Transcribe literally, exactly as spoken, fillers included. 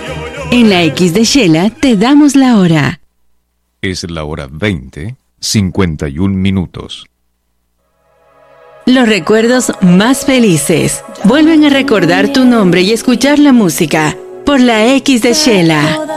En la X de Shela te damos la hora. Es la hora veinte, cincuenta y un minutos. Los recuerdos más felices vuelven a recordar tu nombre y escuchar la música por la X de Shela.